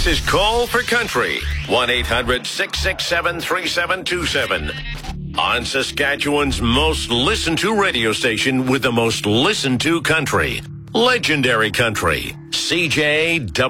This is Call for Country. 1-800-667-3727. On Saskatchewan's most listened to radio station with the most listened to country. Legendary country. CJW.